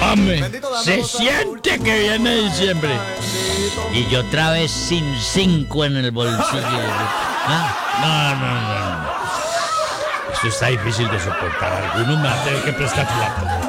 Hombre, se siente que viene diciembre. Y yo otra vez sin 5 en el bolsillo. ¿Ah? No. Esto está difícil de soportar. Alguno me va a tener que prestar plata.